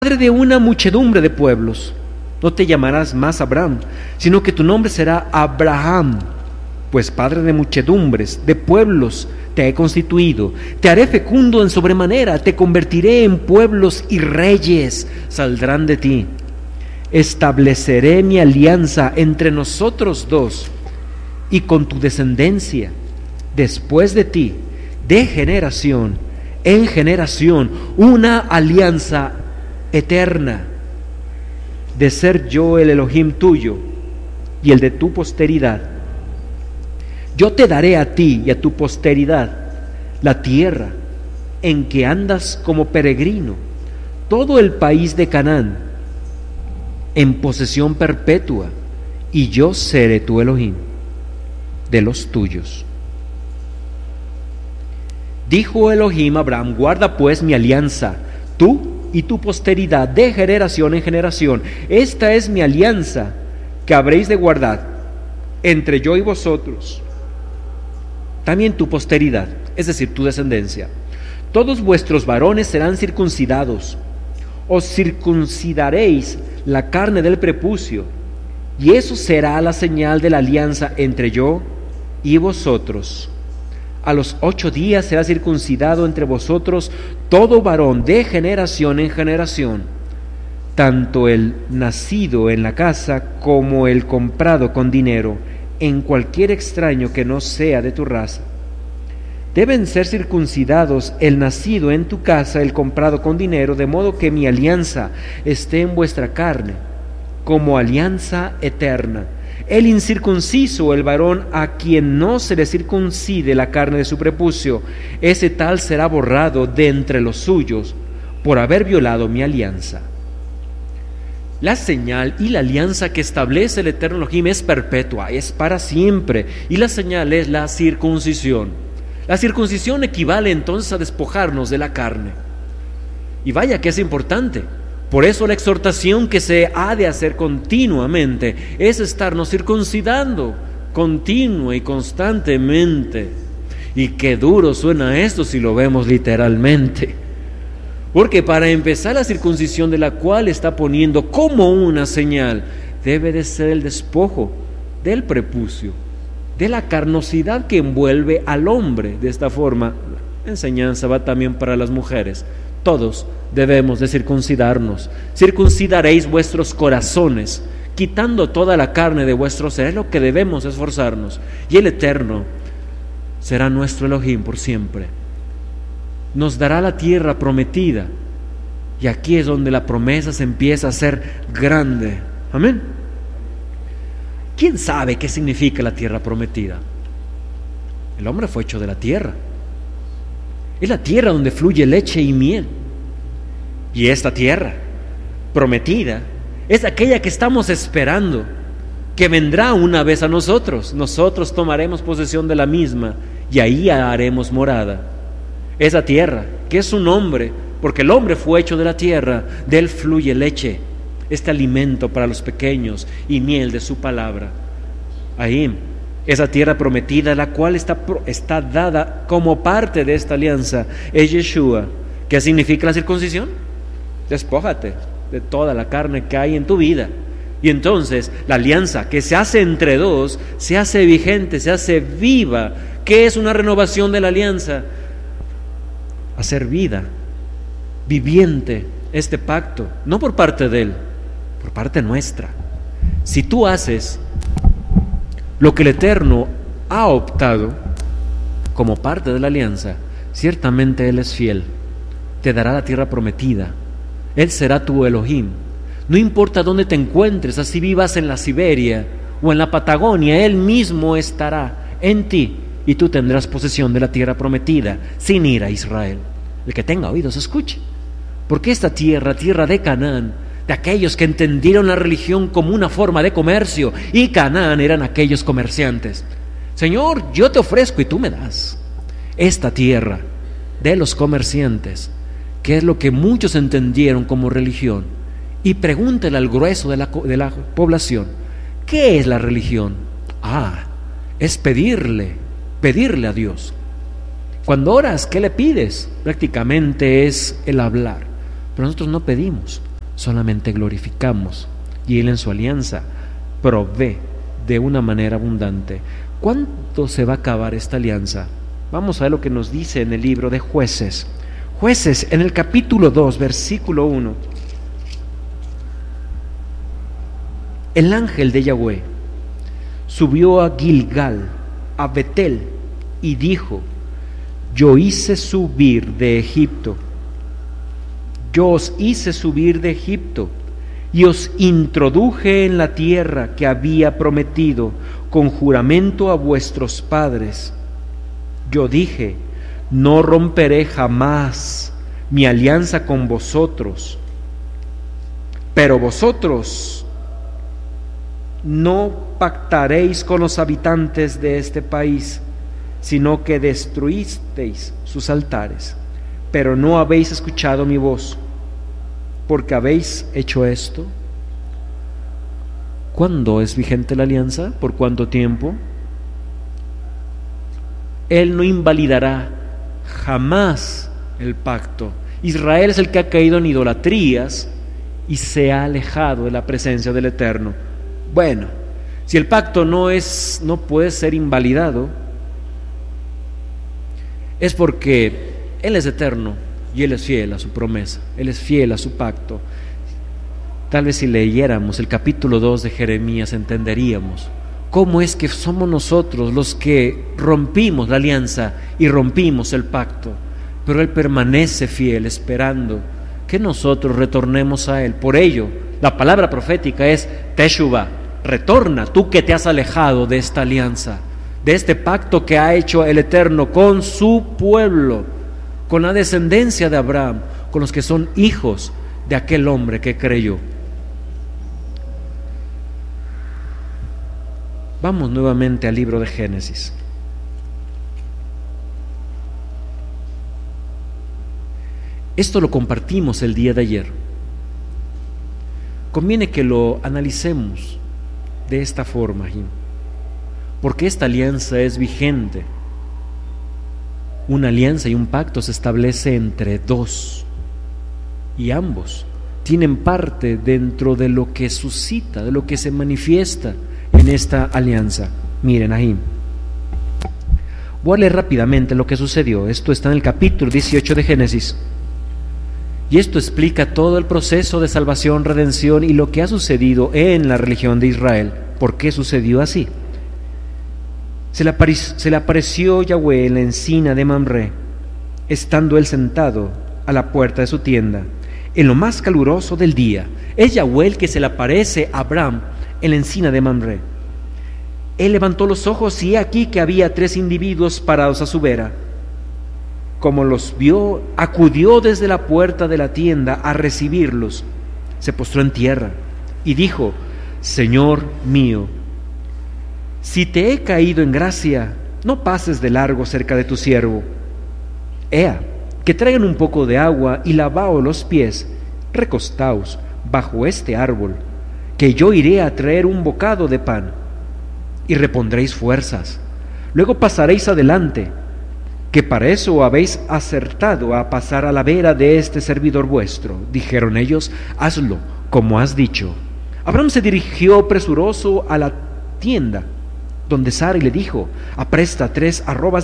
padre de una muchedumbre de pueblos. No te llamarás más Abraham, sino que tu nombre será Abraham, pues padre de muchedumbres, de pueblos te he constituido. Te haré fecundo en sobremanera, te convertiré en pueblos y reyes saldrán de ti. Estableceré mi alianza entre nosotros dos y con tu descendencia después de ti, de generación en generación, una alianza eterna, de ser yo el Elohim tuyo y el de tu posteridad. Yo te daré a ti y a tu posteridad la tierra en que andas como peregrino, todo el país de Canaán, en posesión perpetua, y yo seré tu Elohim, de los tuyos. Dijo Elohim a Abraham: guarda pues mi alianza, tú y tu posteridad de generación en generación. Esta es mi alianza que habréis de guardar entre yo y vosotros, también tu posteridad, es decir, tu descendencia. Todos vuestros varones serán circuncidados, os circuncidaréis la carne del prepucio, y eso será la señal de la alianza entre yo y vosotros. A los 8 días será circuncidado entre vosotros todo varón de generación en generación, tanto el nacido en la casa como el comprado con dinero, en cualquier extraño que no sea de tu raza. Deben ser circuncidados el nacido en tu casa, el comprado con dinero, de modo que mi alianza esté en vuestra carne, como alianza eterna. El incircunciso, el varón a quien no se le circuncide la carne de su prepucio, ese tal será borrado de entre los suyos por haber violado mi alianza. La señal y la alianza que establece el Eterno Elohim es perpetua, es para siempre, y la señal es la circuncisión. La circuncisión equivale entonces a despojarnos de la carne. Y vaya que es importante. Por eso la exhortación que se ha de hacer continuamente es estarnos circuncidando continua y constantemente. Y qué duro suena esto si lo vemos literalmente. Porque para empezar, la circuncisión, de la cual está poniendo como una señal, debe de ser el despojo del prepucio, de la carnosidad que envuelve al hombre. De esta forma, la enseñanza va también para las mujeres. Todos debemos de circuncidarnos. Circuncidaréis vuestros corazones, quitando toda la carne de vuestro ser. Es lo que debemos esforzarnos. Y el Eterno será nuestro Elohim por siempre. Nos dará la tierra prometida. Y aquí es donde la promesa se empieza a hacer grande. Amén. ¿Quién sabe qué significa la tierra prometida? El hombre fue hecho de la tierra. Es la tierra donde fluye leche y miel. Y esta tierra prometida es aquella que estamos esperando, que vendrá una vez a nosotros. Nosotros tomaremos posesión de la misma y ahí haremos morada. Esa tierra, que es un hombre, porque el hombre fue hecho de la tierra, de él fluye leche, este alimento para los pequeños, y miel de su palabra. Ahí, esa tierra prometida, la cual está dada como parte de esta alianza, es Yeshua. ¿Qué significa la circuncisión? Despójate de toda la carne que hay en tu vida. Y entonces la alianza que se hace entre dos se hace vigente, se hace viva. ¿Qué es una renovación de la alianza? Hacer vida, viviente este pacto, no por parte de él, por parte nuestra. Si tú haces lo que el Eterno ha optado como parte de la alianza, ciertamente Él es fiel, te dará la tierra prometida, Él será tu Elohim. No importa dónde te encuentres, así vivas en la Siberia o en la Patagonia, Él mismo estará en ti y tú tendrás posesión de la tierra prometida, sin ir a Israel. El que tenga oídos escuche, porque esta tierra, tierra de Canaán, de aquellos que entendieron la religión como una forma de comercio, y Canaán eran aquellos comerciantes. Señor, yo te ofrezco y tú me das esta tierra de los comerciantes, que es lo que muchos entendieron como religión. Y pregúntale al grueso de la población, ¿qué es la religión? Es pedirle a Dios. Cuando oras, ¿qué le pides? Prácticamente es el hablar. Pero nosotros no pedimos, solamente glorificamos y Él en su alianza provee de una manera abundante. ¿Cuándo se va a acabar esta alianza? Vamos a ver lo que nos dice en el libro de Jueces. Jueces, en el capítulo 2, versículo 1. El ángel de Yahweh subió a Gilgal, a Betel, y dijo: yo hice subir de Egipto, yo os hice subir de Egipto, y os introduje en la tierra que había prometido con juramento a vuestros padres. Yo dije: no romperé jamás mi alianza con vosotros, pero vosotros no pactaréis con los habitantes de este país, sino que destruisteis sus altares, pero no habéis escuchado mi voz. Porque habéis hecho esto. ¿Cuándo es vigente la alianza? ¿Por cuánto tiempo? Él no invalidará jamás el pacto. Israel es el que ha caído en idolatrías y se ha alejado de la presencia del Eterno. Bueno, si el pacto no puede ser invalidado, es porque Él es eterno y Él es fiel a su promesa, Él es fiel a su pacto. Tal vez si leyéramos el capítulo 2 de Jeremías entenderíamos cómo es que somos nosotros los que rompimos la alianza y rompimos el pacto, pero Él permanece fiel esperando que nosotros retornemos a Él. Por ello, la palabra profética es Teshuvah, retorna, tú que te has alejado de esta alianza, de este pacto que ha hecho el Eterno con su pueblo, con la descendencia de Abraham, con los que son hijos de aquel hombre que creyó. Vamos nuevamente al libro de Génesis. Esto lo compartimos el día de ayer. Conviene que lo analicemos de esta forma, porque esta alianza es vigente. Una alianza y un pacto se establece entre dos, y ambos tienen parte dentro de lo que suscita, de lo que se manifiesta en esta alianza. Miren ahí, voy a leer rápidamente lo que sucedió. Esto está en el capítulo 18 de Génesis, y esto explica todo el proceso de salvación, redención y lo que ha sucedido en la religión de Israel. ¿Por qué sucedió así? Se le apareció Yahweh en la encina de Mamre, estando él sentado a la puerta de su tienda, en lo más caluroso del día. Es Yahweh el que se le aparece a Abraham en la encina de Mamre. Él levantó los ojos y he aquí que había 3 individuos parados a su vera. Como los vio, acudió desde la puerta de la tienda a recibirlos. Se postró en tierra y dijo: Señor mío, si te he caído en gracia, no pases de largo cerca de tu siervo. Ea, que traigan un poco de agua y lavaos los pies, recostaos bajo este árbol, que yo iré a traer un bocado de pan, y repondréis fuerzas. Luego pasaréis adelante, que para eso habéis acertado a pasar a la vera de este servidor vuestro. Dijeron ellos: hazlo como has dicho. Abraham se dirigió presuroso a la tienda, donde Sara le dijo: apresta 3 arrobas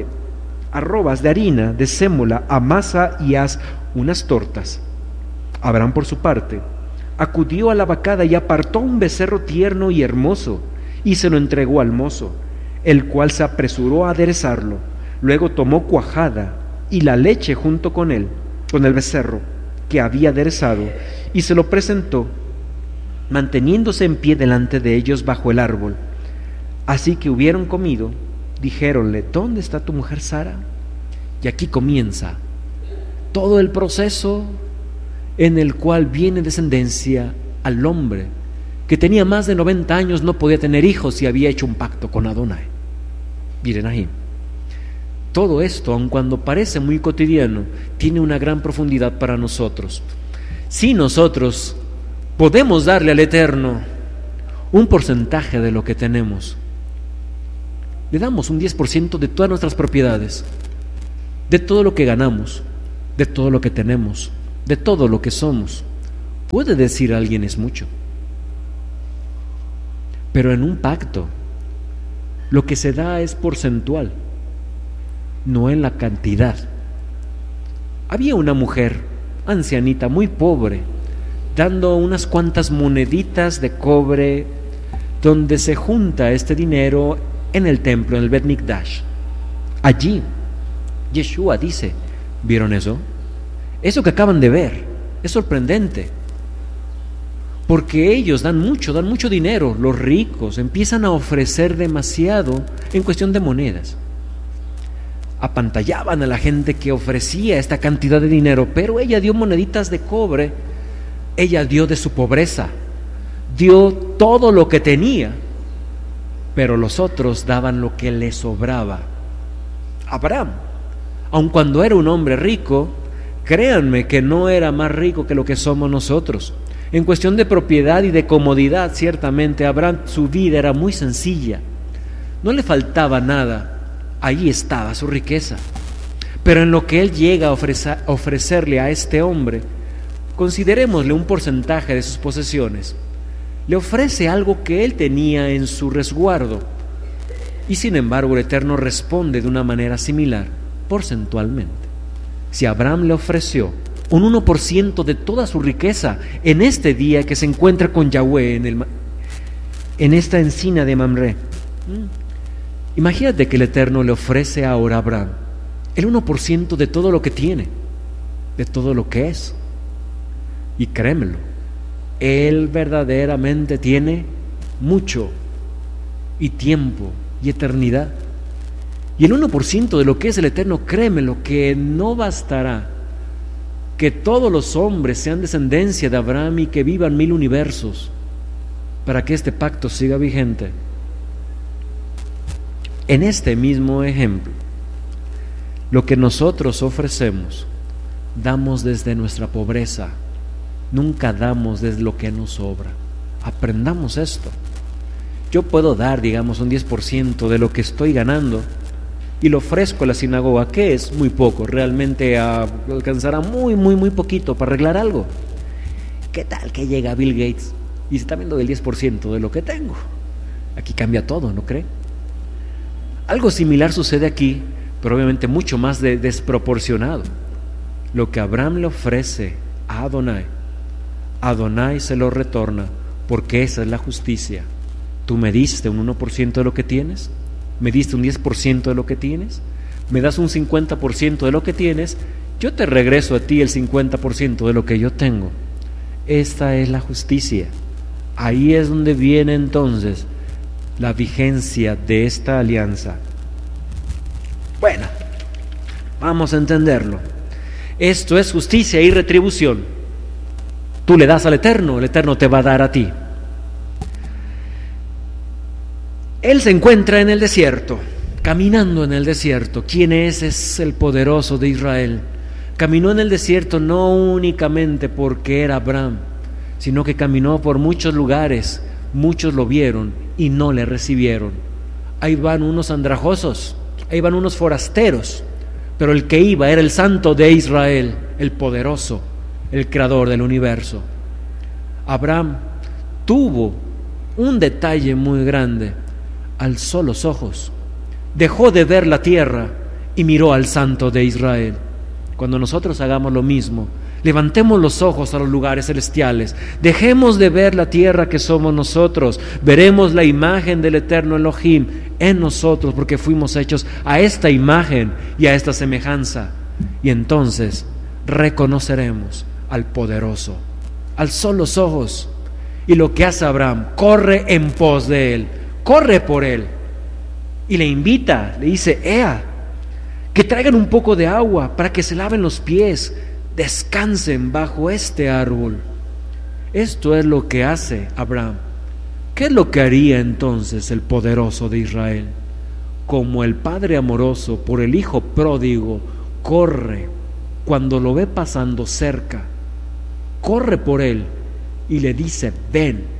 de harina de sémola, amasa y haz unas tortas. Abraham, por su parte, acudió a la vacada y apartó un becerro tierno y hermoso, y se lo entregó al mozo, el cual se apresuró a aderezarlo. Luego tomó cuajada y la leche junto con él, con el becerro que había aderezado, y se lo presentó, manteniéndose en pie delante de ellos bajo el árbol. Así que hubieron comido, dijéronle: ¿dónde está tu mujer Sara? Y aquí comienza todo el proceso en el cual viene descendencia al hombre que tenía más de 90 años, no podía tener hijos y había hecho un pacto con Adonai. Miren ahí, todo esto, aun cuando parece muy cotidiano, tiene una gran profundidad para nosotros. Si nosotros podemos darle al Eterno un porcentaje de lo que tenemos, le damos un 10% de todas nuestras propiedades, de todo lo que ganamos, de todo lo que tenemos, de todo lo que somos. Puede decir alguien es mucho, pero en un pacto lo que se da es porcentual, no en la cantidad. Había una mujer ancianita muy pobre dando unas cuantas moneditas de cobre donde se junta este dinero en el templo, en el Bet Mikdash. Allí Yeshua dice: ¿vieron eso? Eso que acaban de ver es sorprendente, porque ellos dan mucho dinero. Los ricos empiezan a ofrecer demasiado en cuestión de monedas. Apantallaban a la gente que ofrecía esta cantidad de dinero, pero ella dio moneditas de cobre. Ella dio de su pobreza, dio todo lo que tenía, pero los otros daban lo que les sobraba. Abraham, aun cuando era un hombre rico, créanme que no era más rico que lo que somos nosotros. En cuestión de propiedad y de comodidad, ciertamente Abraham, su vida era muy sencilla, no le faltaba nada, allí estaba su riqueza. Pero en lo que él llega a ofrecerle a este hombre, considerémosle un porcentaje de sus posesiones, le ofrece algo que él tenía en su resguardo, y sin embargo el Eterno responde de una manera similar, porcentualmente. Si Abraham le ofreció un 1% de toda su riqueza en este día que se encuentra con Yahweh en esta encina de Mamre, imagínate que el Eterno le ofrece ahora a Abraham el 1% de todo lo que tiene, de todo lo que es. Y créemelo, él verdaderamente tiene mucho, y tiempo, y eternidad. Y el 1% de lo que es el Eterno, créemelo, que no bastará que todos los hombres sean descendencia de Abraham y que vivan 1000 universos para que este pacto siga vigente. En este mismo ejemplo, lo que nosotros ofrecemos, damos desde nuestra pobreza, nunca damos desde lo que nos sobra. Aprendamos esto. Yo puedo dar, digamos, un 10% de lo que estoy ganando y lo ofrezco a la sinagoga, que es muy poco, realmente alcanzará muy poquito para arreglar algo. ¿Qué tal que llega Bill Gates y se está viendo del 10% de lo que tengo? Aquí cambia todo, ¿no cree? Algo similar sucede aquí, pero obviamente mucho más desproporcionado. Lo que Abraham le ofrece a Adonai se lo retorna, porque esa es la justicia. ¿Tú me diste un 1% de lo que tienes? ¿Me diste un 10% de lo que tienes? ¿Me das un 50% de lo que tienes? Yo te regreso a ti el 50% de lo que yo tengo. Esta es la justicia. Ahí es donde viene entonces la vigencia de esta alianza. Bueno, vamos a entenderlo. Esto es justicia y retribución. Tú le das al Eterno, el Eterno te va a dar a ti. Él se encuentra en el desierto, caminando en el desierto. ¿Quién es? Es el poderoso de Israel. Caminó en el desierto no únicamente porque era Abraham, sino que caminó por muchos lugares. Muchos lo vieron y no le recibieron. Ahí van unos andrajosos, ahí van unos forasteros, pero el que iba era el Santo de Israel, el poderoso, el creador del universo. Abraham tuvo un detalle muy grande. Alzó los ojos, dejó de ver la tierra y miró al Santo de Israel. Cuando nosotros hagamos lo mismo, levantemos los ojos a los lugares celestiales, dejemos de ver la tierra que somos nosotros, veremos la imagen del eterno Elohim en nosotros, porque fuimos hechos a esta imagen y a esta semejanza, y entonces reconoceremos al poderoso. Alzó los ojos, y lo que hace Abraham, corre en pos de él, corre por él y le invita, le dice: ea, que traigan un poco de agua para que se laven los pies, descansen bajo este árbol. Esto es lo que hace Abraham. ¿Qué es lo que haría entonces el poderoso de Israel? Como el padre amoroso por el hijo pródigo corre cuando lo ve pasando cerca, corre por él y le dice: ven,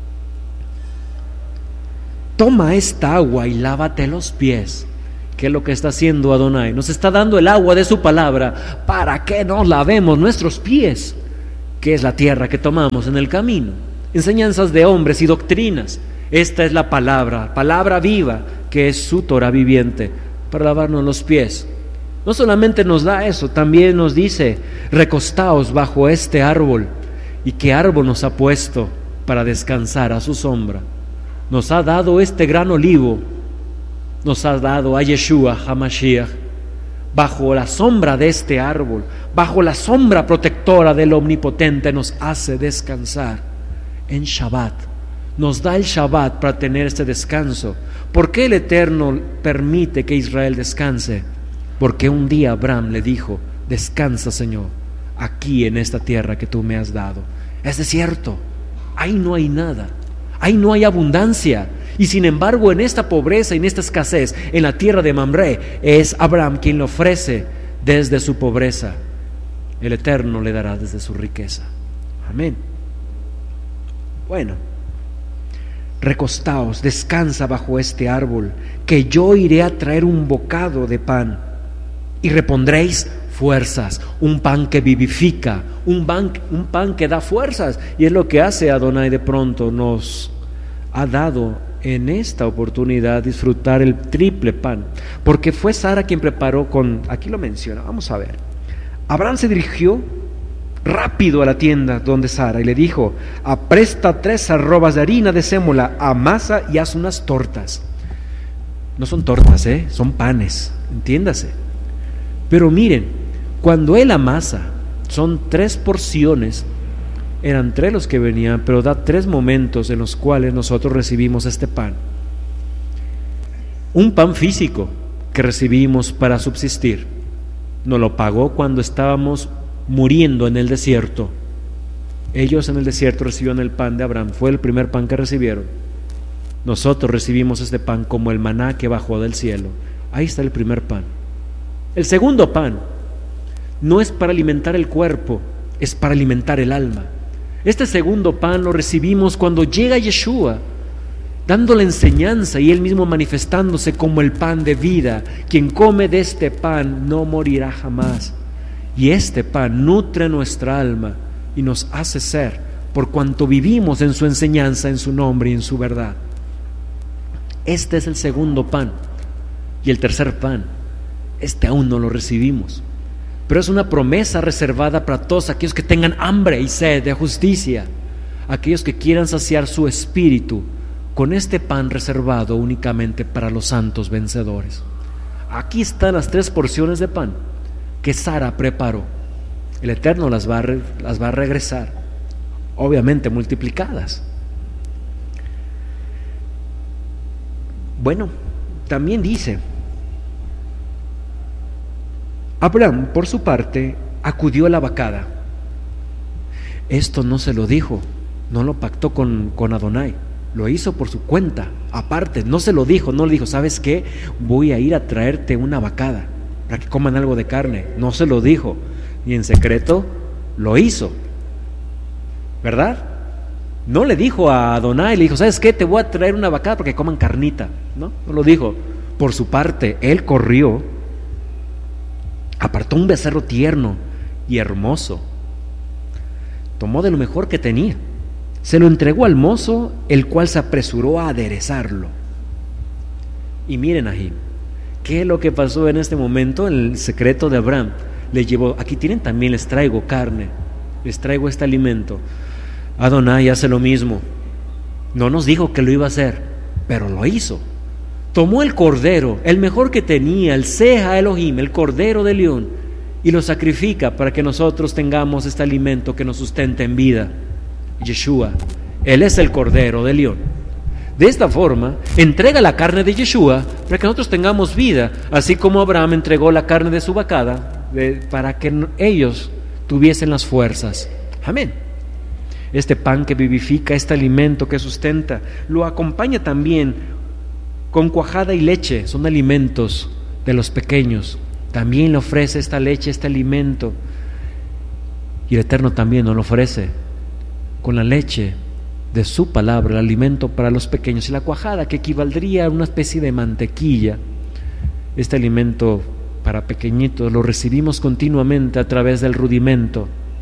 toma esta agua y lávate los pies. ¿Qué es lo que está haciendo Adonai? Nos está dando el agua de su palabra para que nos lavemos nuestros pies. ¿Qué es la tierra que tomamos en el camino? Enseñanzas de hombres y doctrinas. Esta es la palabra viva, que es su Torah viviente, para lavarnos los pies. No solamente nos da eso, también nos dice: recostaos bajo este árbol. ¿Y qué árbol nos ha puesto para descansar a su sombra? Nos ha dado este gran olivo, nos ha dado a Yeshua HaMashiach. Bajo la sombra de este árbol, bajo la sombra protectora del Omnipotente, nos hace descansar en Shabbat. Nos da el Shabbat para tener este descanso. ¿Por qué el Eterno permite que Israel descanse? Porque un día Abraham le dijo: descansa, Señor, aquí en esta tierra que tú me has dado. Es desierto, ahí no hay nada, ahí no hay abundancia. Y sin embargo, en esta pobreza y en esta escasez, en la tierra de Mamre, es Abraham quien le ofrece desde su pobreza. El Eterno le dará desde su riqueza. Amén. Bueno, recostaos, descansa bajo este árbol, que yo iré a traer un bocado de pan, y repondréis fuerzas, un pan que vivifica, un pan que da fuerzas. Y es lo que hace Adonai. De pronto nos ha dado en esta oportunidad disfrutar el triple pan, porque fue Sara quien preparó aquí lo menciona, vamos a ver. Abraham se dirigió rápido a la tienda donde Sara y le dijo: apresta 3 arrobas de harina de sémola, amasa y haz unas tortas. No son tortas, son panes, entiéndase. Pero miren, cuando él amasa, son 3 porciones. Eran 3 los que venían, pero da 3 momentos en los cuales nosotros recibimos este pan. Un pan físico que recibimos para subsistir. Nos lo pagó cuando estábamos muriendo en el desierto. Ellos en el desierto recibieron el pan de Abraham, fue el primer pan que recibieron. Nosotros recibimos este pan como el maná que bajó del cielo. Ahí está el primer pan. El segundo pan no es para alimentar el cuerpo, es para alimentar el alma. Este segundo pan lo recibimos cuando llega Yeshua, dando la enseñanza y Él mismo manifestándose como el pan de vida. Quien come de este pan no morirá jamás. Y este pan nutre nuestra alma y nos hace ser, por cuanto vivimos en su enseñanza, en su nombre y en su verdad. Este es el segundo pan. Y el tercer pan, este aún no lo recibimos, pero es una promesa reservada para todos aquellos que tengan hambre y sed de justicia, aquellos que quieran saciar su espíritu con este pan reservado únicamente para los santos vencedores. Aquí están las 3 porciones de pan que Sara preparó. El Eterno las va a regresar, obviamente multiplicadas. Bueno, también dice: Abraham, por su parte, acudió a la vacada. Esto no se lo dijo, no lo pactó con Adonai, lo hizo por su cuenta, aparte, no se lo dijo, no le dijo: ¿sabes qué? Voy a ir a traerte una vacada para que coman algo de carne. No se lo dijo, y en secreto lo hizo, ¿verdad? No le dijo a Adonai, le dijo: ¿sabes qué? Te voy a traer una vacada para que coman carnita. No lo dijo. Por su parte, él corrió, apartó un becerro tierno y hermoso, tomó de lo mejor que tenía, se lo entregó al mozo, el cual se apresuró a aderezarlo. Y miren ahí, ¿qué es lo que pasó en este momento? El secreto de Abraham le llevó: aquí tienen, también les traigo carne, les traigo este alimento. Adonai hace lo mismo. No nos dijo que lo iba a hacer, pero lo hizo. Tomó el cordero, el mejor que tenía, el Seja Elohim, el cordero de león, y lo sacrifica para que nosotros tengamos este alimento que nos sustenta en vida. Yeshua, Él es el cordero de león. De esta forma, entrega la carne de Yeshua para que nosotros tengamos vida, así como Abraham entregó la carne de su vacada para que ellos tuviesen las fuerzas. Amén. Este pan que vivifica, este alimento que sustenta, lo acompaña también con cuajada y leche. Son alimentos de los pequeños. También le ofrece esta leche, este alimento. Y el Eterno también nos lo ofrece con la leche de su palabra, el alimento para los pequeños, y la cuajada, que equivaldría a una especie de mantequilla. Este alimento para pequeñitos lo recibimos continuamente a través del rudimento,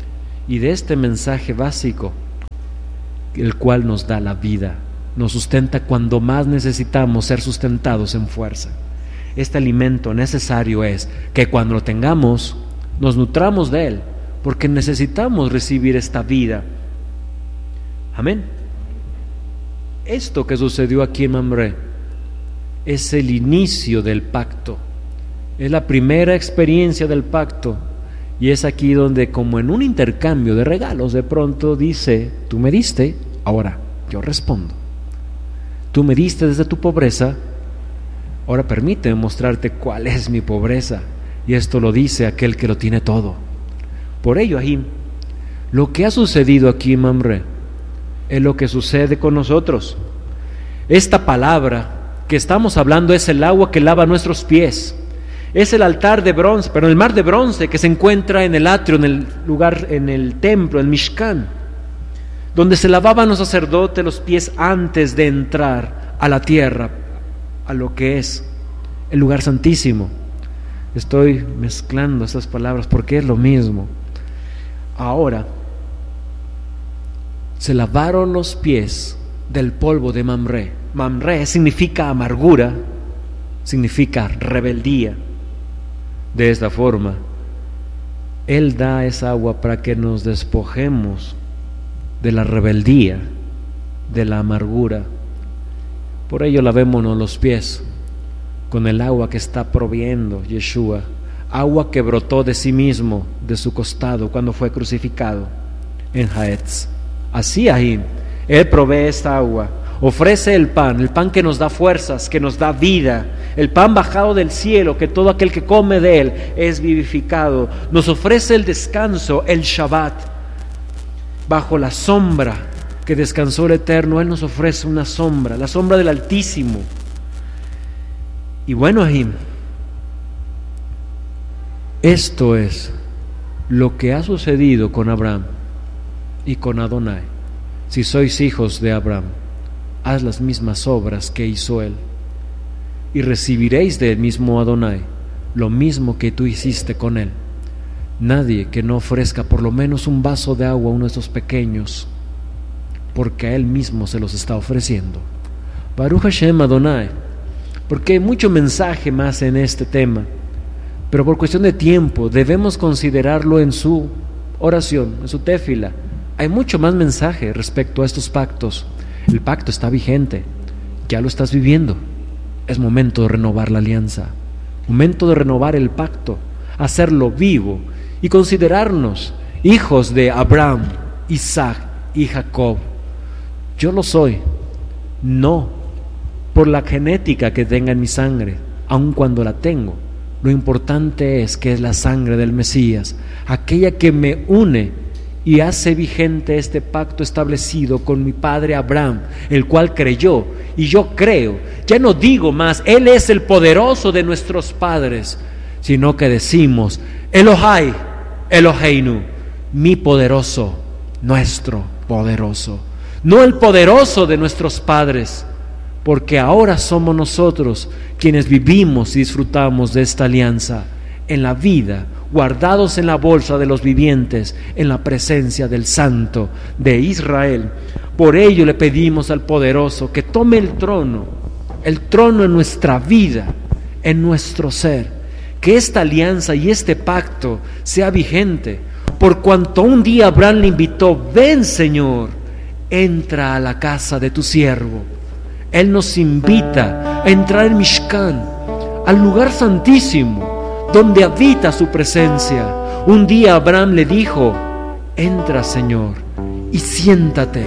y de este mensaje básico, el cual nos da la vida, nos sustenta cuando más necesitamos ser sustentados en fuerza. Este alimento necesario es que cuando lo tengamos, nos nutramos de él, porque necesitamos recibir esta vida. Amén. Esto que sucedió aquí en Mamre es el inicio del pacto, es la primera experiencia del pacto, y es aquí donde, como en un intercambio de regalos, de pronto dice: tú me diste, ahora yo respondo. Tú me diste desde tu pobreza, ahora permíteme mostrarte cuál es mi pobreza. Y esto lo dice aquel que lo tiene todo. Por ello, ahí, lo que ha sucedido aquí en Mamre es lo que sucede con nosotros. Esta palabra que estamos hablando es el agua que lava nuestros pies. Es el altar de bronce, pero el mar de bronce que se encuentra en el atrio, en el lugar, en el templo, el Mishkan, donde se lavaban los sacerdotes los pies antes de entrar a la tierra, a lo que es el lugar santísimo. Estoy mezclando estas palabras porque es lo mismo. Ahora, se lavaron los pies del polvo de Mamre. Mamre significa amargura, significa rebeldía. De esta forma, Él da esa agua para que nos despojemos de la rebeldía, de la amargura. Por ello lavémonos los pies con el agua que está proviendo Yeshua, agua que brotó de sí mismo, de su costado, cuando fue crucificado en Haetz. Así ahí, Él provee esta agua, ofrece el pan que nos da fuerzas, que nos da vida, el pan bajado del cielo, que todo aquel que come de él es vivificado. Nos ofrece el descanso, el Shabbat, bajo la sombra que descansó el Eterno. Él nos ofrece una sombra, la sombra del Altísimo. Y bueno, ahí, esto es lo que ha sucedido con Abraham y con Adonai. Si sois hijos de Abraham, haz las mismas obras que hizo él, y recibiréis del mismo Adonai lo mismo que tú hiciste con él. Nadie que no ofrezca por lo menos un vaso de agua a uno de estos pequeños, porque a él mismo se los está ofreciendo. Baruch Hashem Adonai. Porque hay mucho mensaje más en este tema, pero por cuestión de tiempo debemos considerarlo en su oración, en su tefila. Hay mucho más mensaje respecto a estos pactos. El pacto está vigente, ya lo estás viviendo. Es momento de renovar la alianza, momento de renovar el pacto, hacerlo vivo y considerarnos hijos de Abraham, Isaac y Jacob. Yo lo soy, no por la genética que tenga en mi sangre, aun cuando la tengo. Lo importante es que es la sangre del Mesías, aquella que me une y hace vigente este pacto establecido con mi padre Abraham, el cual creyó, y yo creo. Ya no digo más, Él es el poderoso de nuestros padres, sino que decimos, Elohai, Eloheinu, mi poderoso, nuestro poderoso, no el poderoso de nuestros padres, porque ahora somos nosotros quienes vivimos y disfrutamos de esta alianza en la vida, guardados en la bolsa de los vivientes, en la presencia del Santo de Israel. Por ello le pedimos al Poderoso que tome el trono en nuestra vida, en nuestro ser, que esta alianza y este pacto sea vigente, por cuanto un día Abraham le invitó, ven Señor, entra a la casa de tu siervo. Él nos invita a entrar en Mishkan, al lugar santísimo, donde habita su presencia. Un día Abraham le dijo, entra Señor y siéntate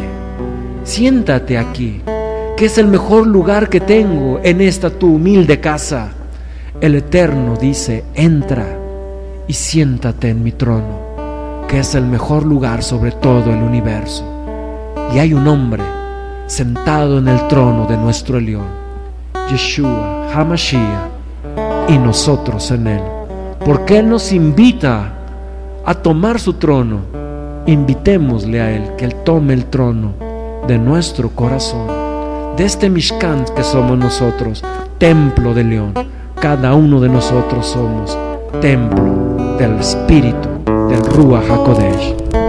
aquí, que es el mejor lugar que tengo en esta tu humilde casa. El Eterno dice, entra y siéntate en mi trono, que es el mejor lugar sobre todo el universo. Y hay un hombre sentado en el trono de nuestro Elión, Yeshua HaMashiach, y nosotros en él, porque Él nos invita a tomar su trono. Invitémosle a Él, que Él tome el trono de nuestro corazón, de este Mishkan que somos nosotros, templo de León. Cada uno de nosotros somos templo del Espíritu, del Ruach HaKodesh.